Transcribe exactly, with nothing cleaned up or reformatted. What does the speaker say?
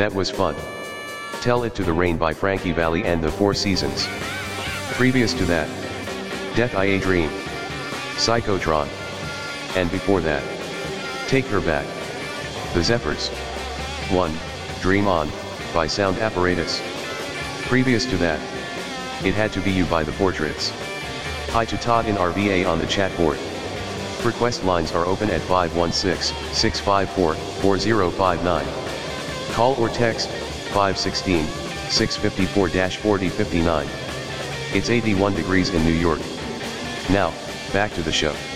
That was fun. Tell It to the Rain by Frankie Valli and the Four Seasons. Previous to that, Death I A Dream, Psychotron. And before that, Take Her Back, The Zephyrs. one. Dream On, by Sound Apparatus. Previous to that, It Had to Be You by The Portraits. Hi to Todd in R V A on the chat board. Request lines are open at five one six, six five four, four zero five nine. Call or text, five one six, six five four, four zero five nine. It's eighty-one degrees in New York. Now, back to the show.